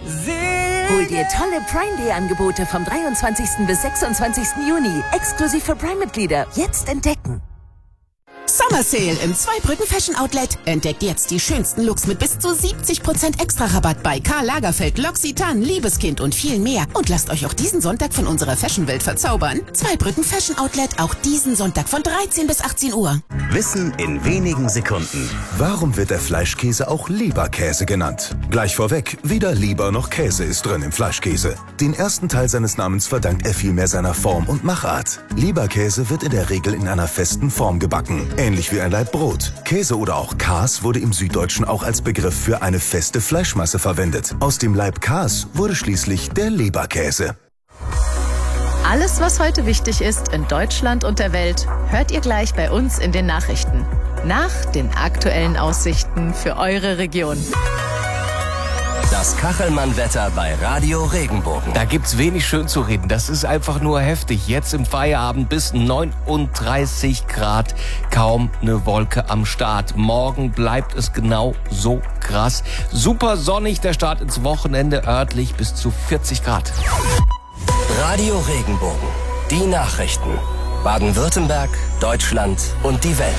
Hol dir tolle Prime Day Angebote vom 23. bis 26. Juni. Exklusiv für Prime-Mitglieder. Jetzt entdecken. Summer Sale im Zweibrücken Fashion Outlet. Entdeckt jetzt die schönsten Looks mit bis zu 70% Extra-Rabatt bei Karl Lagerfeld, L'Occitane, Liebeskind und viel mehr. Und lasst euch auch diesen Sonntag von unserer Fashionwelt verzaubern. Zweibrücken Fashion Outlet, auch diesen Sonntag von 13 bis 18 Uhr. Wissen in wenigen Sekunden. Warum wird der Fleischkäse auch Leberkäse genannt? Gleich vorweg, weder Leber noch Käse ist drin im Fleischkäse. Den ersten Teil seines Namens verdankt er vielmehr seiner Form und Machart. Leberkäse wird in der Regel in einer festen Form gebacken. Ähnlich wie ein Laib Brot. Käse oder auch Kas wurde im Süddeutschen auch als Begriff für eine feste Fleischmasse verwendet. Aus dem Laib Kas wurde schließlich der Leberkäse. Alles, was heute wichtig ist in Deutschland und der Welt, hört ihr gleich bei uns in den Nachrichten. Nach den aktuellen Aussichten für eure Region. Das Kachelmann-Wetter bei Radio Regenbogen. Da gibt's wenig schön zu reden. Das ist einfach nur heftig. Jetzt im Feierabend bis 39 Grad. Kaum eine Wolke am Start. Morgen bleibt es genau so krass. Super sonnig, der Start ins Wochenende, örtlich bis zu 40 Grad. Radio Regenbogen. Die Nachrichten. Baden-Württemberg, Deutschland und die Welt.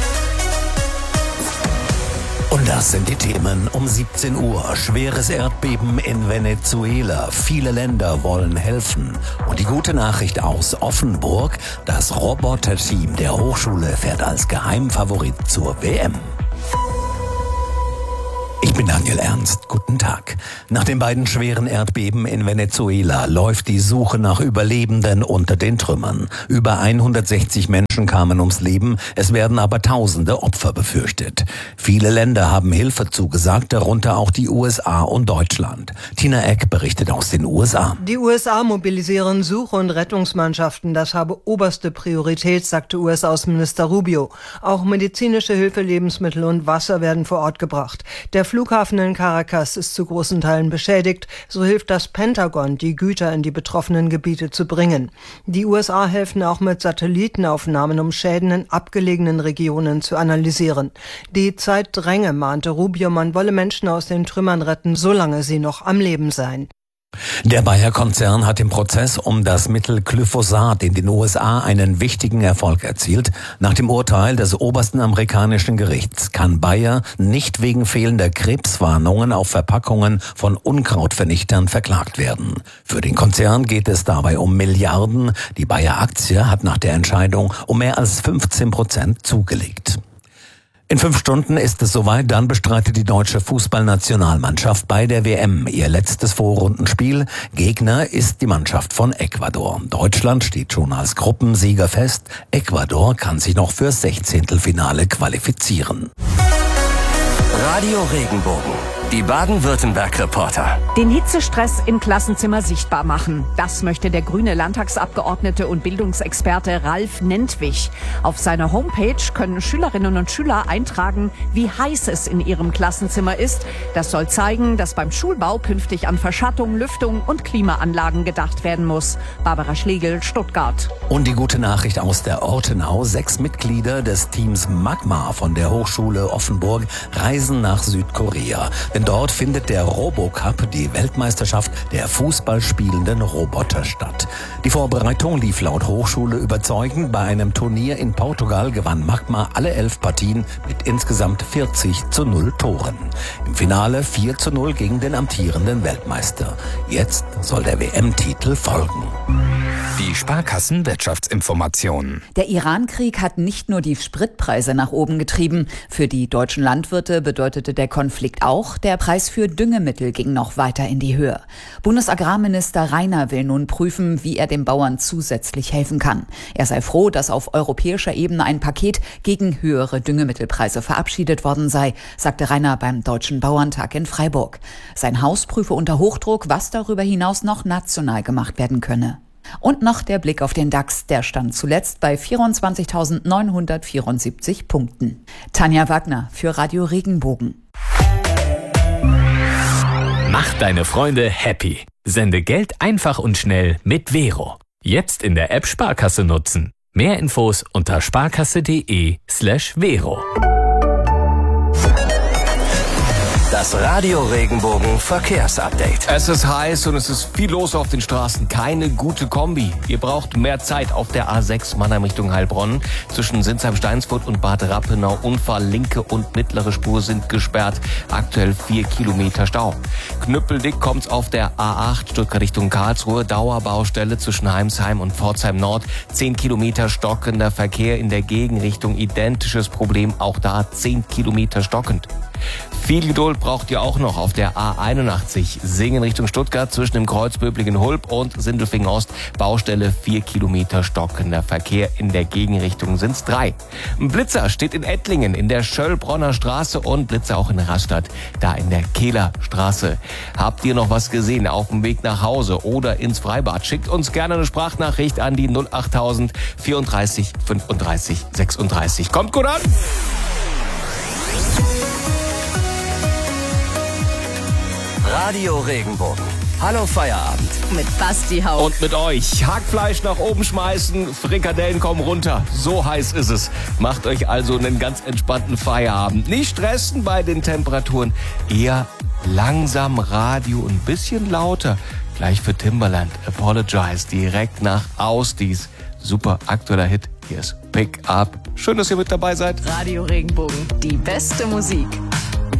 Und das sind die Themen um 17 Uhr. Schweres Erdbeben in Venezuela. Viele Länder wollen helfen. Und die gute Nachricht aus Offenburg. Das Roboter-Team der Hochschule fährt als Geheimfavorit zur WM. Ich bin Daniel Ernst. Guten Tag. Nach den beiden schweren Erdbeben in Venezuela läuft die Suche nach Überlebenden unter den Trümmern. Über 160 Menschen kamen ums Leben, es werden aber tausende Opfer befürchtet. Viele Länder haben Hilfe zugesagt, darunter auch die USA und Deutschland. Tina Eck berichtet aus den USA. Die USA mobilisieren Such- und Rettungsmannschaften. Das habe oberste Priorität, sagte US-Außenminister Rubio. Auch medizinische Hilfe, Lebensmittel und Wasser werden vor Ort gebracht. Der Flughafen in Caracas ist zu großen Teilen beschädigt. So hilft das Pentagon, die Güter in die betroffenen Gebiete zu bringen. Die USA helfen auch mit Satellitenaufnahmen, um Schäden in abgelegenen Regionen zu analysieren. Die Zeit dränge, mahnte Rubio, man wolle Menschen aus den Trümmern retten, solange sie noch am Leben seien. Der Bayer-Konzern hat im Prozess um das Mittel Glyphosat in den USA einen wichtigen Erfolg erzielt. Nach dem Urteil des obersten amerikanischen Gerichts kann Bayer nicht wegen fehlender Krebswarnungen auf Verpackungen von Unkrautvernichtern verklagt werden. Für den Konzern geht es dabei um Milliarden. Die Bayer-Aktie hat nach der Entscheidung um mehr als 15% zugelegt. In 5 Stunden ist es soweit, dann bestreitet die deutsche Fußballnationalmannschaft bei der WM ihr letztes Vorrundenspiel. Gegner ist die Mannschaft von Ecuador. Deutschland steht schon als Gruppensieger fest. Ecuador kann sich noch fürs 16. qualifizieren. Radio Regenbogen. Die Baden-Württemberg-Reporter. Den Hitzestress im Klassenzimmer sichtbar machen. Das möchte der grüne Landtagsabgeordnete und Bildungsexperte Ralf Nentwich. Auf seiner Homepage können Schülerinnen und Schüler eintragen, wie heiß es in ihrem Klassenzimmer ist. Das soll zeigen, dass beim Schulbau künftig an Verschattung, Lüftung und Klimaanlagen gedacht werden muss. Barbara Schlegel, Stuttgart. Und die gute Nachricht aus der Ortenau. 6 Mitglieder des Teams Magma von der Hochschule Offenburg reisen nach Südkorea. Denn dort findet der Robocup, die Weltmeisterschaft der fußballspielenden Roboter, statt. Die Vorbereitung lief laut Hochschule überzeugend. Bei einem Turnier in Portugal gewann Magma alle 11 Partien mit insgesamt 40:0 Toren. Im Finale 4:0 gegen den amtierenden Weltmeister. Jetzt soll der WM-Titel folgen. Die Sparkassen-Wirtschaftsinformationen. Der Iran-Krieg hat nicht nur die Spritpreise nach oben getrieben. Für die deutschen Landwirte bedeutete der Konflikt auch, der Preis für Düngemittel ging noch weiter in die Höhe. Bundesagrarminister Reiner will nun prüfen, wie er den Bauern zusätzlich helfen kann. Er sei froh, dass auf europäischer Ebene ein Paket gegen höhere Düngemittelpreise verabschiedet worden sei, sagte Reiner beim Deutschen Bauerntag in Freiburg. Sein Haus prüfe unter Hochdruck, was darüber hinaus noch national gemacht werden könne. Und noch der Blick auf den DAX, der stand zuletzt bei 24.974 Punkten. Tanja Wagner für Radio Regenbogen. Mach deine Freunde happy. Sende Geld einfach und schnell mit Vero. Jetzt in der App Sparkasse nutzen. Mehr Infos unter sparkasse.de/Vero. Das Radio Regenbogen Verkehrsupdate. Es ist heiß und es ist viel los auf den Straßen. Keine gute Kombi. Ihr braucht mehr Zeit auf der A6 Mannheim Richtung Heilbronn. Zwischen Sinsheim-Steinsfurt und Bad Rappenau Unfall. Linke und mittlere Spur sind gesperrt. Aktuell 4 Kilometer Stau. Knüppeldick kommt's auf der A8 Stuttgart Richtung Karlsruhe. Dauerbaustelle zwischen Heimsheim und Pforzheim Nord. 10 Kilometer stockender Verkehr in der Gegenrichtung. Identisches Problem. Auch da 10 Kilometer stockend. Viel Geduld braucht ihr auch noch auf der A81 Singen Richtung Stuttgart zwischen dem Kreuz Böblingen-Hulb und Sindelfingen Ost. Baustelle 4 Kilometer stockender Verkehr. In der Gegenrichtung sind's 3. Ein Blitzer steht in Ettlingen in der Schöllbronner Straße und Blitzer auch in Rastatt, da in der Kehler Straße. Habt ihr noch was gesehen auf dem Weg nach Hause oder ins Freibad? Schickt uns gerne eine Sprachnachricht an die 08000 34 35 36. Kommt gut an! Radio Regenbogen. Hallo Feierabend. Mit Basti Hauck. Und mit euch. Hackfleisch nach oben schmeißen, Frikadellen kommen runter. So heiß ist es. Macht euch also einen ganz entspannten Feierabend. Nicht stressen bei den Temperaturen. Eher langsam Radio, ein bisschen lauter. Gleich für Timbaland. Apologize. Direkt nach Ausdies. Super aktueller Hit. Hier ist Pick Up. Schön, dass ihr mit dabei seid. Radio Regenbogen. Die beste Musik.